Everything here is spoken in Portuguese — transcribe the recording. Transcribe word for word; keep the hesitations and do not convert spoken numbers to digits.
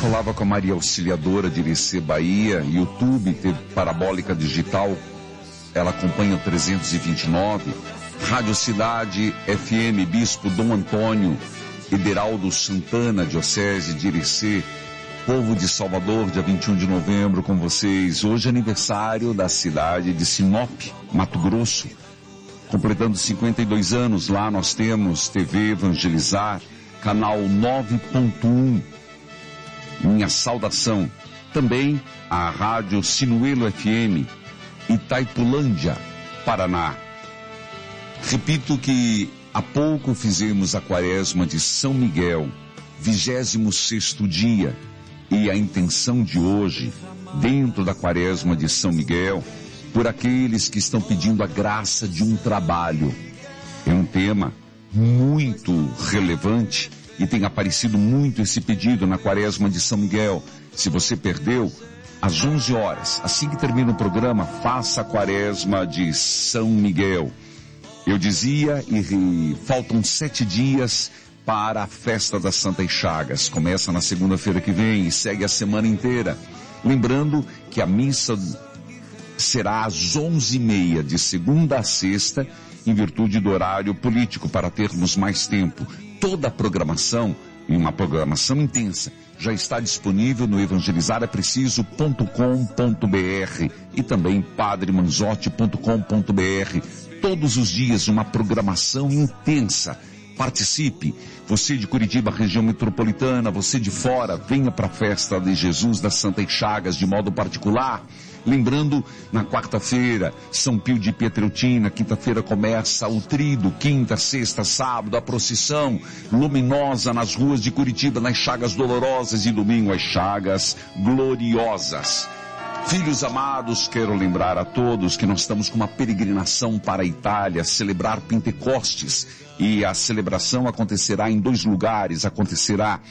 falava com a Maria Auxiliadora de Irecê, Bahia. YouTube, teve Parabólica Digital, ela acompanha o trezentos e vinte e nove. Rádio Cidade, F M Bispo Dom Antônio, Ederaldo Santana, Diocese de Irecê. Povo de Salvador, dia vinte e um de novembro, com vocês. Hoje é aniversário da cidade de Sinop, Mato Grosso, completando cinquenta e dois anos. Lá nós temos T V Evangelizar, canal nove ponto um. Minha saudação. Também a Rádio Sinuelo F M, Itaipulândia, Paraná. Repito que há pouco fizemos a quaresma de São Miguel, vigésimo sexto dia. E a intenção de hoje, dentro da quaresma de São Miguel, por aqueles que estão pedindo a graça de um trabalho. É um tema muito relevante e tem aparecido muito esse pedido na quaresma de São Miguel. Se você perdeu, às onze horas, assim que termina o programa, faça a quaresma de São Miguel. Eu dizia, e faltam sete dias para a festa das Santas Chagas. Começa na segunda-feira que vem e segue a semana inteira. Lembrando que a missa será às onze e meia, de segunda a sexta, em virtude do horário político, para termos mais tempo. Toda a programação, e uma programação intensa, já está disponível no evangelizar é preciso ponto com ponto br e também padre manzotti ponto com ponto br. Todos os dias uma programação intensa. Participe. Você de Curitiba, região metropolitana, você de fora, venha para a festa de Jesus das Santas Chagas de modo particular. Lembrando, na quarta-feira, São Pio de Pietreutina, quinta-feira começa o trido, quinta, sexta, sábado, a procissão luminosa nas ruas de Curitiba, nas Chagas Dolorosas, e domingo as Chagas Gloriosas. Filhos amados, quero lembrar a todos que nós estamos com uma peregrinação para a Itália, celebrar Pentecostes, e a celebração acontecerá em dois lugares. Acontecerá